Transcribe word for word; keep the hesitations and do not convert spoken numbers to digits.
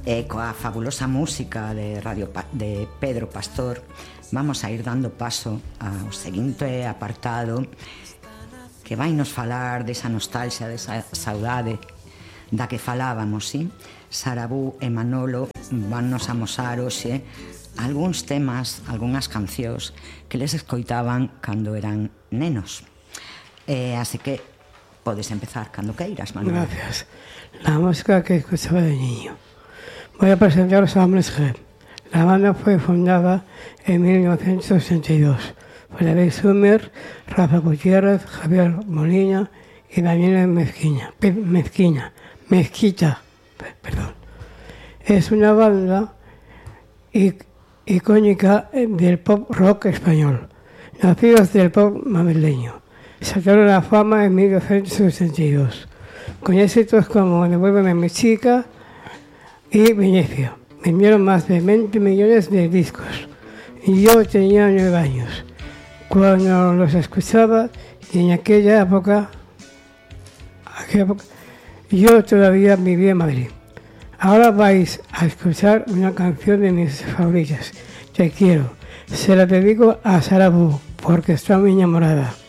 E coa fabulosa música de, Radio pa- de Pedro Pastor vamos a ir dando paso ao seguinte apartado que vai nos falar desa nostalgia, desa saudade da que falábamos, sí? Sarabú e Manolo van nos amosar hoxe algúns temas, algunhas cancións que les escoitaban cando eran nenos. Eh, así que podes empezar cando queiras, Manuel. Gracias. La música que escuchaba de niño. Voy a presentar los Hombres G. La banda fue fundada en mil novecientos ochenta y dos por David Sumer, Rafa Gutiérrez, Javier Molina y Daniela Mezquina, Mezquina, Mezquita, perdón. Es una banda icónica del pop rock español, nacidos del pop madrileño. Saltaron a la fama en mil novecientos ochenta y dos, con éxitos como Devuélveme mi chica y Venecia. Vendieron más de veinte millones de discos. Y yo tenía nueve años cuando los escuchaba, y en aquella época, aquella época yo todavía vivía en Madrid. Ahora vais a escuchar una canción de mis favoritas. Te quiero. Se la dedico a Sarabú porque está muy enamorada.